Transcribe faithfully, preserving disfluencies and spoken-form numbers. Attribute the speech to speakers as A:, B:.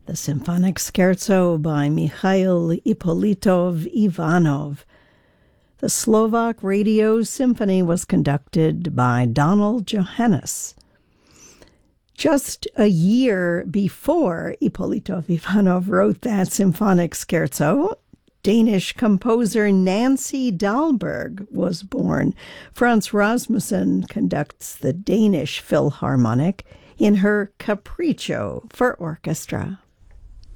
A: The Symphonic Scherzo by Mikhail Ippolitov Ivanov. The Slovak Radio Symphony was conducted by Donald Johannes. Just a year before Ippolitov Ivanov wrote that symphonic scherzo, Danish composer Nancy Dahlberg was born. Frans Rasmussen conducts the Danish Philharmonic in her Capriccio for orchestra.